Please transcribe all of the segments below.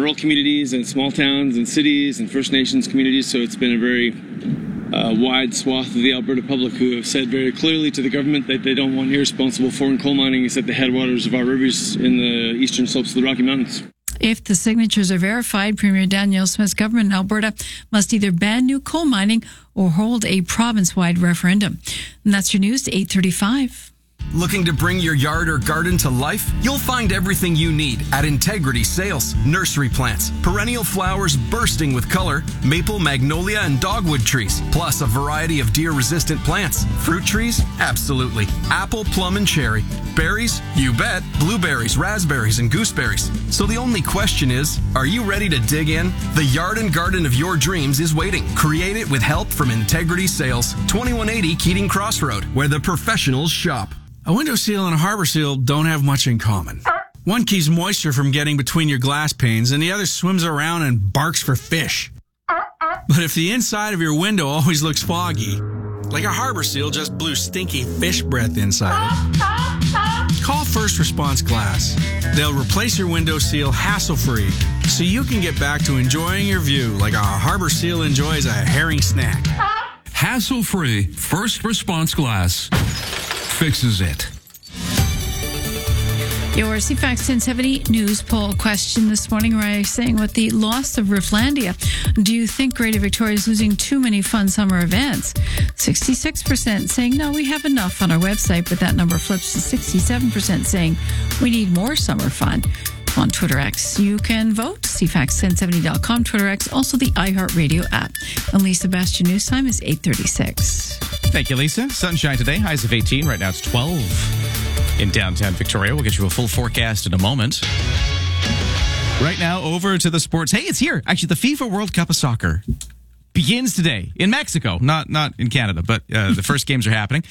rural communities and small towns and cities and First Nations communities. So it's been a very wide swath of the Alberta public who have said very clearly to the government that they don't want irresponsible foreign coal mining at the headwaters of our rivers in the eastern slopes of the Rocky Mountains. If the signatures are verified, Premier Danielle Smith's government in Alberta must either ban new coal mining or hold a province-wide referendum. And that's your news to 8:35. Looking to bring your yard or garden to life? You'll find everything you need at Integrity Sales. Nursery plants, perennial flowers bursting with color, maple, magnolia, and dogwood trees, plus a variety of deer-resistant plants. Fruit trees? Absolutely. Apple, plum, and cherry. Berries? You bet. Blueberries, raspberries, and gooseberries. So the only question is, are you ready to dig in? The yard and garden of your dreams is waiting. Create it with help from Integrity Sales. 2180 Keating Crossroad, where the professionals shop. A window seal and a harbor seal don't have much in common. One keeps moisture from getting between your glass panes, and the other swims around and barks for fish. But if the inside of your window always looks foggy, like a harbor seal just blew stinky fish breath inside it, call First Response Glass. They'll replace your window seal hassle-free, so you can get back to enjoying your view like a harbor seal enjoys a herring snack. Hassle-free First Response Glass fixes it. Your CFAX 1070 news poll question this morning, Ryan, saying with the loss of Rifflandia, do you think Greater Victoria is losing too many fun summer events? 66% saying no, we have enough on our website, but that number flips to 67% saying we need more summer fun. On Twitter X, you can vote, CFAX1070.com, Twitter X, also the iHeartRadio app. And Lisa Bastion news time is 8:36. Thank you, Lisa. Sunshine today, highs of 18. Right now it's 12 in downtown Victoria. We'll get you a full forecast in a moment. Right now, over to the sports. Hey, it's here. Actually, the FIFA World Cup of Soccer begins today in Mexico, not in Canada, but the first games are happening.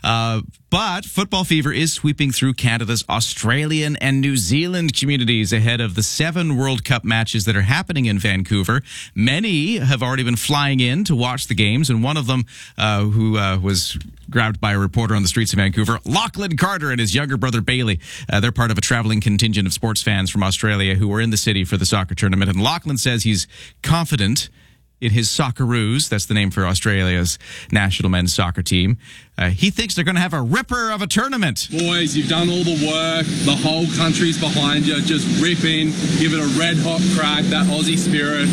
But football fever is sweeping through Canada's Australian and New Zealand communities ahead of the 7 World Cup matches that are happening in Vancouver. Many have already been flying in to watch the games, and one of them who was grabbed by a reporter on the streets of Vancouver, Lachlan Carter and his younger brother Bailey. They're part of a traveling contingent of sports fans from Australia who were in the city for the soccer tournament, and Lachlan says he's confident in his Socceroos. That's the name for Australia's national men's soccer team. He thinks they're going to have a ripper of a tournament. Boys, you've done all the work. The whole country's behind you. Just rip in, give it a red hot crack. That Aussie spirit,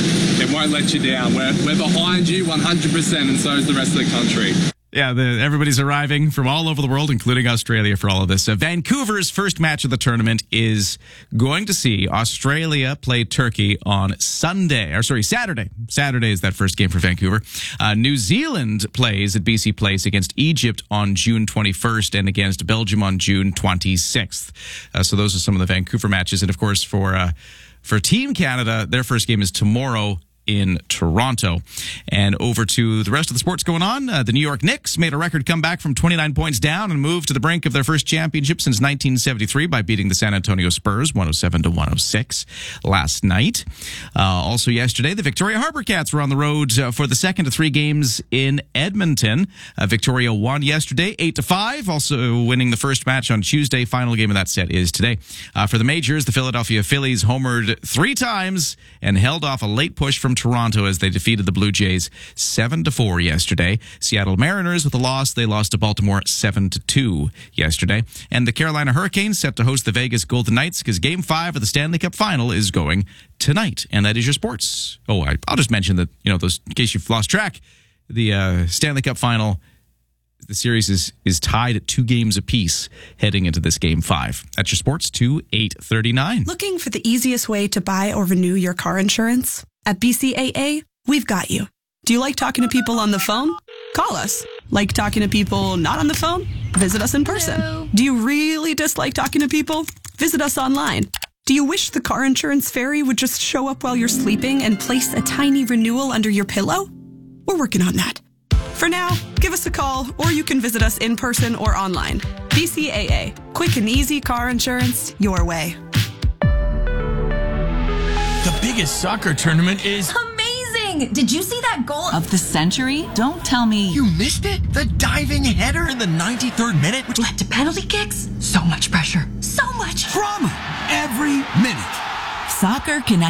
it won't let you down. We're behind you 100%, and so is the rest of the country. Yeah, everybody's arriving from all over the world, including Australia, for all of this. Vancouver's first match of the tournament is going to see Australia play Turkey on Saturday. Saturday is that first game for Vancouver. New Zealand plays at BC Place against Egypt on June 21st and against Belgium on June 26th. So those are some of the Vancouver matches. And, of course, for Team Canada, their first game is tomorrow in Toronto. And over to the rest of the sports going on. The New York Knicks made a record comeback from 29 points down and moved to the brink of their first championship since 1973 by beating the San Antonio Spurs 107-106 last night. Also yesterday, the Victoria Harbour Cats were on the road for the second of 3 games in Edmonton. Victoria won yesterday 8-5, also winning the first match on Tuesday. Final game of that set is today. For the majors, the Philadelphia Phillies homered 3 times and held off a late push from Toronto as they defeated the Blue Jays 7-4 yesterday. Seattle Mariners with a loss. They lost to Baltimore 7-2 yesterday. And the Carolina Hurricanes set to host the Vegas Golden Knights because Game 5 of the Stanley Cup Final is going tonight. And that is your sports. Oh, I'll just mention that, those, in case you've lost track, the Stanley Cup Final, the series is tied at 2 games apiece heading into this Game 5. That's your sports to 8:39. Looking for the easiest way to buy or renew your car insurance? At BCAA, we've got you. Do you like talking to people on the phone? Call us. Like talking to people not on the phone? Visit us in person. Hello. Do you really dislike talking to people? Visit us online. Do you wish the car insurance fairy would just show up while you're sleeping and place a tiny renewal under your pillow? We're working on that. For now, give us a call, or you can visit us in person or online. BCAA. Quick and easy car insurance your way. The biggest soccer tournament is amazing! Did you see that goal of the century? Don't tell me You missed it? The diving header in the 93rd minute, which led to penalty kicks? So much pressure. So much drama every minute. Soccer connects.